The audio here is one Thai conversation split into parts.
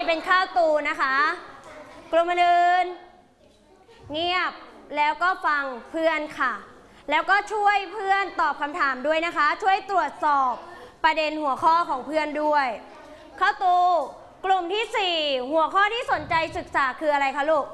เป็นข้าวตูนะคะกลุ่มอื่นเงียบแล้วก็ฟังเพื่อนค่ะแล้วก็ช่วยเพื่อนตอบคำถามด้วยนะคะช่วยตรวจสอบประเด็นหัวข้อของเพื่อนด้วยข้าวตูกลุ่มที่4หัวข้อที่สนใจศึกษาคืออะไรคะลูก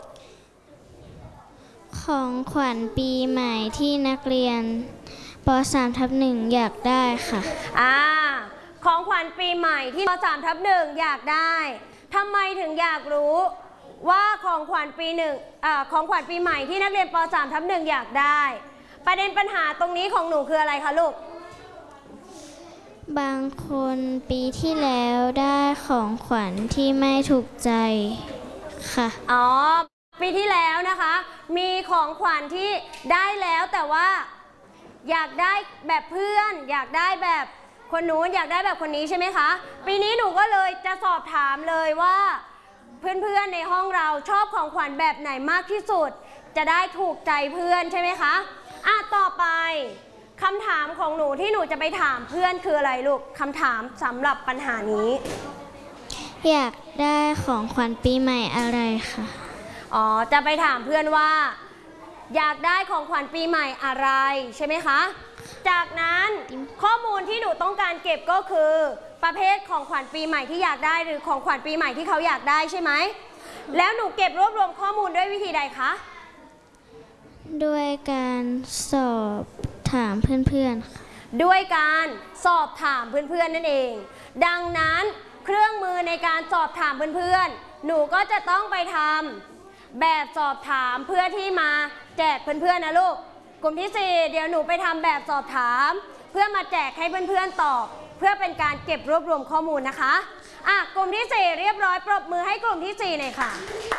ของขวัญปีใหม่ที่นักเรียนป.3/1อยากได้ค่ะของขวัญปีใหม่ที่ป.3/1อยากได้ทำไมถึงอยากรู้ว่าของขวัญปีใหม่ที่นักเรียนป.3/1อยากได้ประเด็นปัญหาตรงนี้ของหนูคืออะไรคะลูกบางคนปีที่แล้วได้ของขวัญที่ไม่ถูกใจค่ะปีที่แล้วนะคะมีของขวัญที่ได้แล้วแต่ว่าอยากได้แบบเพื่อนอยากได้แบบคนนู้นอยากได้แบบคนนี้ใช่ไหมคะปีนี้หนูก็เลยจะสอบถามเลยว่าเพื่อนๆในห้องเราชอบของขวัญแบบไหนมากที่สุดจะได้ถูกใจเพื่อนใช่ไหมคะต่อไปคำถามของหนูที่หนูจะไปถามเพื่อนคืออะไรลูกคำถามสำหรับปัญหานี้อยากได้ของขวัญปีใหม่อะไรคะจะไปถามเพื่อนว่าอยากได้ของขวัญปีใหม่อะไรใช่ไหมคะจากนั้นข้อมูลที่หนูต้องการเก็บก็คือประเภทของขวัญปีใหม่ที่อยากได้หรือของขวัญปีใหม่ที่เขาอยากได้ใช่ไหมแล้วหนูเก็บรวบรวมข้อมูลด้วยวิธีใดคะด้วยการสอบถามเพื่อนๆค่ะด้วยการสอบถามเพื่อนๆนั่นเองดังนั้นเครื่องมือในการสอบถามเพื่อนๆหนูก็จะต้องไปทำแบบสอบถามเพื่อที่มาแจกเพื่อนๆนะลูกกลุ่มที่4เดี๋ยวหนูไปทำแบบสอบถามเพื่อมาแจกให้เพื่อนๆตอบเพื่อเป็นการเก็บรวบรวมข้อมูลนะคะกลุ่มที่4เรียบร้อยปรบมือให้กลุ่มที่4หน่อยค่ะ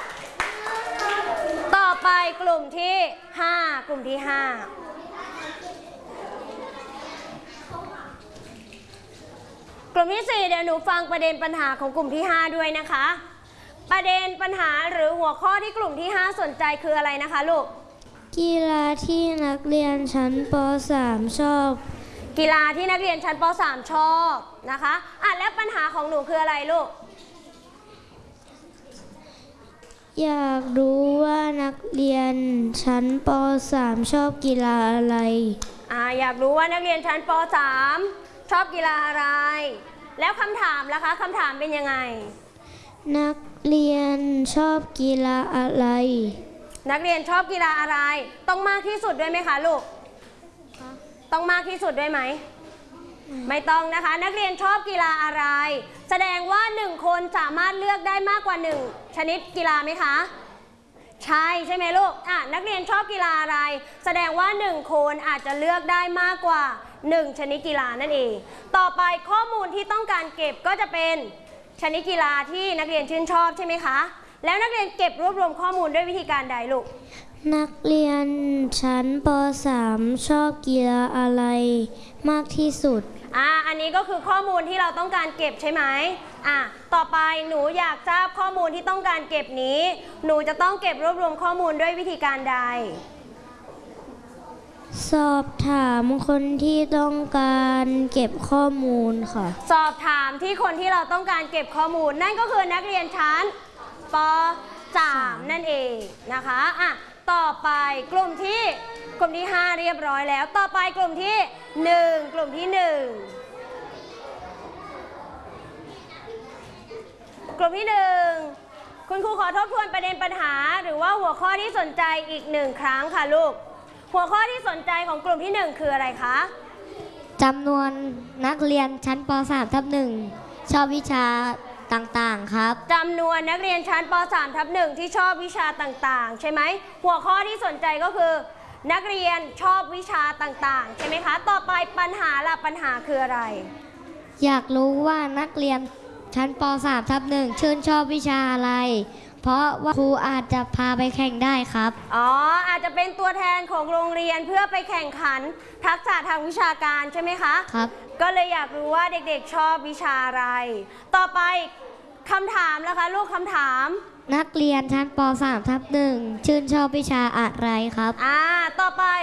ต่อไปกลุ่มที่5กลุ่มที่5กลุ่มที่4เดี๋ยวหนูฟังประเด็นปัญหาของกลุ่มที่5ด้วยนะคะประเด็นปัญหาหรือหัวข้อที่กลุ่มที่5สนใจคืออะไรนะคะลูกกีฬาที่นักเรียนชั้นป.3 ชอบกีฬาที่นักเรียนชั้นป.3 ชอบนะคะแล้วปัญหาของหนูคืออะไรลูกอยากรู้ว่านักเรียนชั้นป.3 ชอบกีฬาอะไรอยากรู้ว่านักเรียนชั้นป.3 ชอบกีฬาอะไรแล้วคำถามล่ะคะคำถามเป็นยังไงนักเรียนชอบกีฬาอะไรนักเรียนชอบกีฬาอะไรต้องมากที่สุดด้วยไหมคะลูกต้องมากที่สุดด้วยไหมไม่ต้องนะคะนักเรียนชอบกีฬาอะไรแสดงว่า1คนสามารถเลือกได้มากกว่า1ชนิดกีฬาไหมคะใช่ไหมลูกนักเรียนชอบกีฬาอะไรแสดงว่า1คนอาจจะเลือกได้มากกว่า1ชนิดกีฬานั่นเองต่อไปข้อมูลที่ต้องการเก็บก็จะเป็นชนิดกีฬาที่นักเรียนชื่นชอบใช่ไหมคะแล้วนักเรียนเก็บรวบรวมข้อมูลด้วยวิธีการใดลูกนักเรียนชั้นป.3 ชอบกีฬาอะไรมากที่สุดอันนี้ก็คือข้อมูลที่เราต้องการเก็บใช่ไหมต่อไปหนูอยากทราบข้อมูลที่ต้องการเก็บนี้หนูจะต้องเก็บรวบรวมข้อมูลด้วยวิธีการใดสอบถามคนที่ต้องการเก็บข้อมูลค่ะสอบถามที่คนที่เราต้องการเก็บข้อมูลนั่นก็คือนักเรียนชั้นป.3 นั่นเองนะคะต่อไปกลุ่มที่5เรียบร้อยแล้วต่อไปกลุ่มที่1กลุ่มที่1กลุ่มที่1คุณครูขอทบทวนประเด็นปัญหาหรือว่าหัวข้อที่สนใจอีก1ครั้งค่ะลูกหัวข้อที่สนใจของกลุ่มที่1คืออะไรคะจำนวนนักเรียนชั้นป.3/1 ชอบวิชาต่างๆครับจำนวนนักเรียนชั้นป.3/1 ที่ชอบวิชาต่างๆใช่ไหมหัวข้อที่สนใจก็คือนักเรียนชอบวิชาต่างๆใช่ไหมคะต่อไปปัญหาปัญหาคืออะไรอยากรู้ว่านักเรียนชั้นป.3/1 ชื่นชอบวิชาอะไรเพราะว่าครูอาจจะพาไปแข่งได้ครับอาจจะเป็นตัวแทนของโรงเรียนเพื่อไปแข่งขันทักษะทางวิชาการใช่ไหมคะครับก็เลยอยากรู้ว่าเด็กๆชอบวิชาอะไรต่อไปคำถามนะคะลูกคำถามนักเรียนชั้นป.3/1 ชื่นชอบวิชาอะไรครับต่อไปข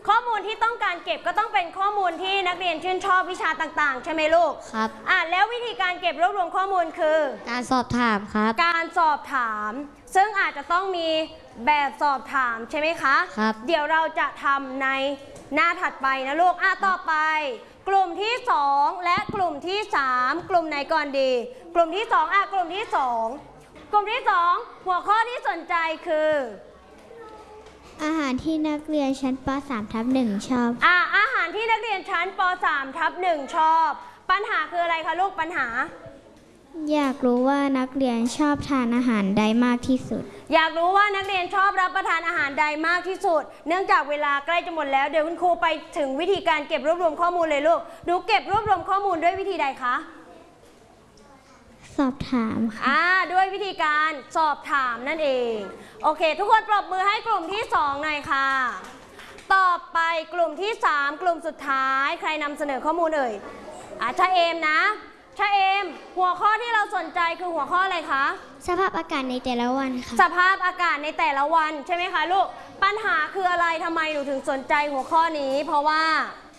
ข้อมูลที่ต้องการเก็บก็ต้องเป็นข้อมูลที่นักเรียนชื่นชอบวิชาต่างๆใช่ไหมลูกครับแล้ววิธีการเก็บรวบรวมข้อมูลคือการสอบถามครับการสอบถามซึ่งอาจจะต้องมีแบบสอบถามใช่ไหมคะครับเดี๋ยวเราจะทำในหน้าถัดไปนะลูกต่อไปกลุ่มที่2และกลุ่มที่3กลุ่มไหนก่อนดีกลุ่มที่2กลุ่มที่2กลุ่มที่2หัวข้อที่สนใจคืออาหารที่นักเรียนชั้นป .3/1 ชอบอาหารที่นักเรียนชั้นป .3/1 ชอบปัญหาคืออะไรคะลูกปัญหาอยากรู้ว่านักเรียนชอบทานอาหารใดมากที่สุดอยากรู้ว่านักเรียนชอบรับประทานอาหารใดมากที่สุดเนื่องจากเวลาใกล้จะหมดแล้วเดี๋ยวคุณครูไปถึงวิธีการเก็บรวบรวมข้อมูลเลยลูกหนูเก็บรวบรวมข้อมูลด้วยวิธีใดคะสอบถามค่ะด้วยวิธีการสอบถามนั่นเองโอเคทุกคนปรบมือให้กลุ่มที่2หน่อยค่ะต่อไปกลุ่มที่3กลุ่มสุดท้ายใครนำเสนอข้อมูลเอ่ยชาเอมนะชาเอมหัวข้อที่เราสนใจคือหัวข้ออะไรคะสภาพอากาศในแต่ละวันค่ะสภาพอากาศในแต่ละวันใช่ไหมคะลูกปัญหาคืออะไรทำไมหนูถึงสนใจหัวข้อนี้เพราะว่า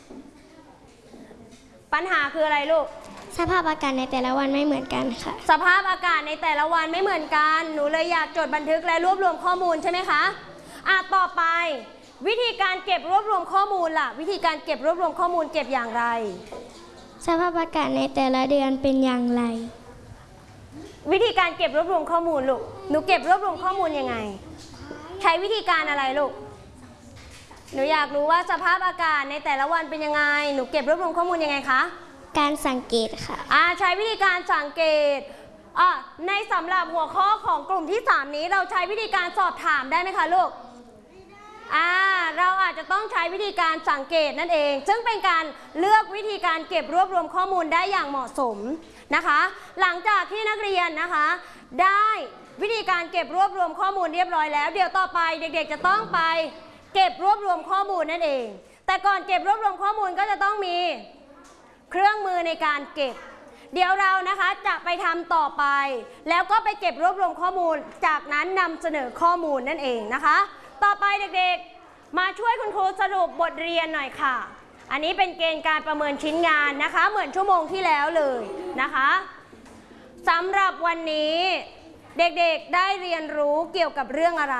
ปัญหาคืออะไรลูกสภาพอากาศในแต่ละวันไม่เหมือนกันค่ะสภาพอากาศในแต่ละวันไม่เหมือนกันหนูเลยอยากจดบันทึกและรวบรวมข้อมูลใช่ไหมคะต่อไปวิธีการเก็บรวบรวมข้อมูลล่ะวิธีการเก็บรวบรวมข้อมูลเก็บอย่างไรสภาพอากาศในแต่ละเดือนเป็นอย่างไรวิธีการเก็บรวบรวมข้อมูลลูกหนูเก็บรวบรวมข้อมูลยังไงใช้วิธีการอะไรลูกหนูอยากรู้ว่าสภาพอากาศในแต่ละวันเป็นยังไงหนูเก็บรวบรวมข้อมูลยังไงคะการสังเกตค่ะใช้วิธีการสังเกตในสำหรับหัวข้อของกลุ่มที่3นี้เราใช้วิธีการสอบถามได้ไหมคะลูกเราอาจจะต้องใช้วิธีการสังเกตนั่นเองซึ่งเป็นการเลือกวิธีการเก็บรวบรวมข้อมูลได้อย่างเหมาะสมนะคะหลังจากที่นักเรียนนะคะได้วิธีการเก็บรวบรวมข้อมูลเรียบร้อยแล้วเดี๋ยวต่อไปเด็กๆจะต้องไปเก็บรวบรวมข้อมูลนั่นเองแต่ก่อนเก็บรวบรวมข้อมูลก็จะต้องมีเครื่องมือในการเก็บเดี๋ยวเรานะคะจะไปทำต่อไปแล้วก็ไปเก็บรวบรวมข้อมูลจากนั้นนำเสนอข้อมูลนั่นเองนะคะต่อไปเด็กๆมาช่วยคุณครูสรุปบทเรียนหน่อยค่ะอันนี้เป็นเกณฑ์การประเมินชิ้นงานนะคะเหมือนชั่วโมงที่แล้วเลยนะคะสำหรับวันนี้เด็กๆได้เรียนรู้เกี่ยวกับเรื่องอะไร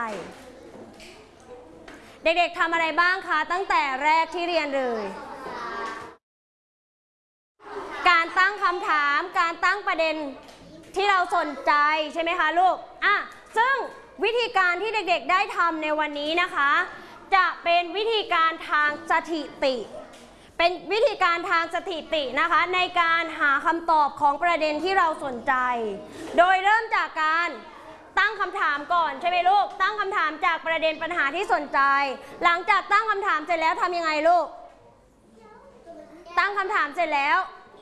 เด็กๆทำอะไรบ้างคะตั้งแต่แรกที่เรียนเลยการตั้งคำถามการตั้งประเด็นที่เราสนใจใช่ไหมคะลูกซึ่งวิธีการที่เด็กๆได้ทำในวันนี้นะคะจะเป็นวิธีการทางสถิติเป็นวิธีการทางสถิตินะคะในการหาคำตอบของประเด็นที่เราสนใจโดยเริ่มจากการตั้งคำถามก่อนใช่ไหมลูกตั้งคำถามจากประเด็นปัญหาที่สนใจหลังจากตั้งคำถามเสร็จแล้วทำยังไงลูกตั้งคำถามเสร็จแล้ว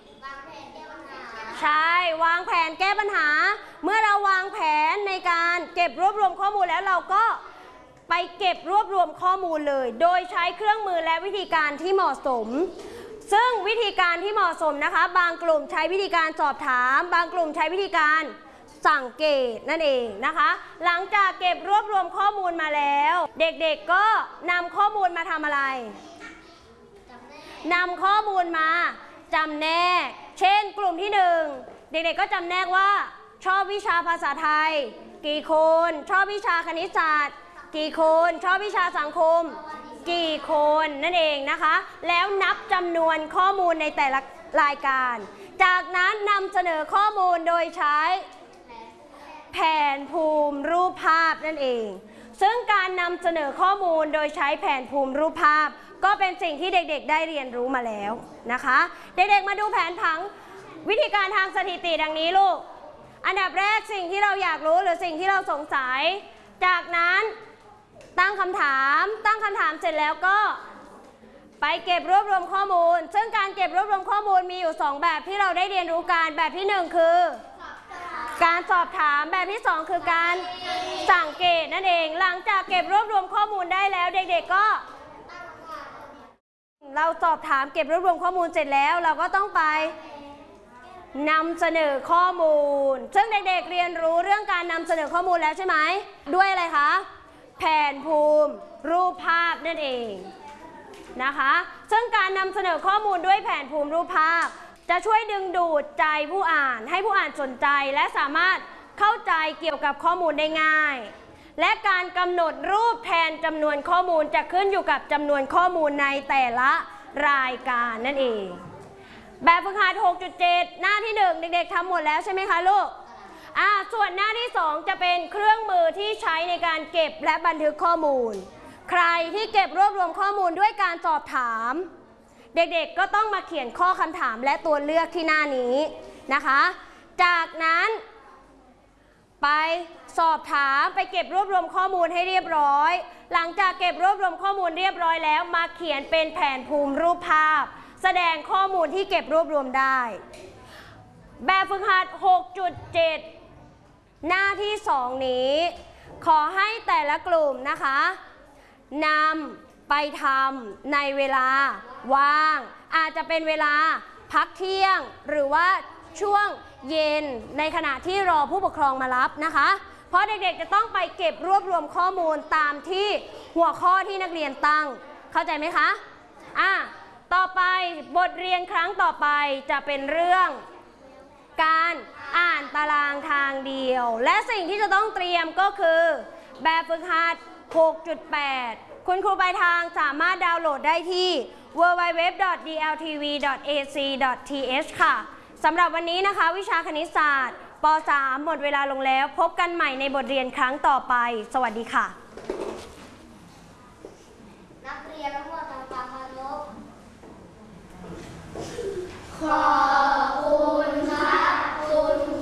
ใช่วางแผนแก้ปัญหาเมื่อเราวางแผนในการเก็บรวบรวมข้อมูลแล้วเราก็ไปเก็บรวบรวมข้อมูลเลยโดยใช้เครื่องมือและวิธีการที่เหมาะสมซึ่งวิธีการที่เหมาะสมนะคะบางกลุ่มใช้วิธีการสอบถามบางกลุ่มใช้วิธีการสังเกตนั่นเองนะคะหลังจากเก็บรวบรวมข้อมูลมาแล้วเด็กๆก็นำข้อมูลมาทำอะไรนำข้อมูลมาจำแนกเช่นกลุ่มที่1เด็กๆก็จำแนกว่าชอบวิชาภาษาไทยกี่คนชอบวิชาคณิตศาสตร์กี่คนชอบวิชาสังคมกี่คนนั่นเองนะคะแล้วนับจำนวนข้อมูลในแต่ละรายการจากนั้นนำเสนอข้อมูลโดยใช้แผนภูมิรูปภาพนั่นเองซึ่งการนำเสนอข้อมูลโดยใช้แผนภูมิรูปภาพก็เป็นสิ่งที่เด็กๆได้เรียนรู้มาแล้วนะคะเด็กๆมาดูแผนผังวิธีการทางสถิติดังนี้ลูกอันดับแรกสิ่งที่เราอยากรู้หรือสิ่งที่เราสงสัยจากนั้นตั้งคำถามเสร็จแล้วก็ไปเก็บรวบรวมข้อมูลซึ่งการเก็บรวบรวมข้อมูลมีอยู่2แบบที่เราได้เรียนรู้กันแบบที่1คือการสอบถามแบบที่2คือการสังเกตนั่นเองหลังจากเก็บรวบรวมข้อมูลได้แล้วเด็กๆก็เราสอบถามเก็บรวบรวมข้อมูลเสร็จแล้วเราก็ต้องไปนำเสนอข้อมูลซึ่งเด็กๆเรียนรู้เรื่องการนำเสนอข้อมูลแล้วใช่ไหมด้วยอะไรคะแผนภูมิรูปภาพนั่นเองนะคะซึ่งการนำเสนอข้อมูลด้วยแผนภูมิรูปภาพจะช่วยดึงดูดใจผู้อ่านให้ผู้อ่านสนใจและสามารถเข้าใจเกี่ยวกับข้อมูลได้ง่ายและการกำหนดรูปแทนจำนวนข้อมูลจะขึ้นอยู่กับจำนวนข้อมูลในแต่ละรายการนั่นเองแบบฝึกหัด 6.7 หน้าที่ 1 เด็กๆทำหมดแล้วใช่ไหมคะลูกส่วนหน้าที่ 2 จะเป็นเครื่องมือที่ใช้ในการเก็บและบันทึกข้อมูลใครที่เก็บรวบรวมข้อมูลด้วยการสอบถามเด็กๆก็ต้องมาเขียนข้อคำถามและตัวเลือกที่หน้านี้นะคะจากนั้นไปสอบถามไปเก็บรวบรวมข้อมูลให้เรียบร้อยหลังจากเก็บรวบรวมข้อมูลเรียบร้อยแล้วมาเขียนเป็นแผนภูมิรูปภาพแสดงข้อมูลที่เก็บรวบรวมได้แบบฝึกหัด 6.7 หน้าที่ 2 นี้ขอให้แต่ละกลุ่มนะคะนำไปทำในเวลาว่างอาจจะเป็นเวลาพักเที่ยงหรือว่าช่วงเย็นในขณะที่รอผู้ปกครองมารับนะคะเพราะเด็กๆจะต้องไปเก็บรวบรวมข้อมูลตามที่หัวข้อที่นักเรียนตั้งเข้าใจไหมคะต่อไปบทเรียนครั้งต่อไปจะเป็นเรื่องการอ่านตารางทางเดียวและสิ่งที่จะต้องเตรียมก็คือแบบฝึกหัด 6.8 คุณครูปลายทางสามารถดาวน์โหลดได้ที่ www.dltv.ac.th ค่ะสำหรับวันนี้นะคะวิชาคณิตศาสตร์ป .3 หมดเวลาลงแล้วพบกันใหม่ในบทเรียนครั้งต่อไปสวัสดีค่ะนักเรียนทั้งหมดทำความเคารพขอ